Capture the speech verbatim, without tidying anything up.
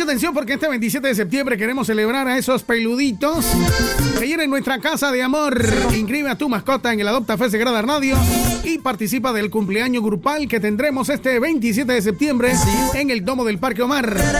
atención porque este veintisiete de septiembre queremos celebrar a esos peluditos que llenen nuestra casa de amor. Inscribe a tu mascota en el Adopta Fe Sagrada Radio y participa del cumpleaños grupal que tendremos este veintisiete de septiembre en el Domo del Parque Omar.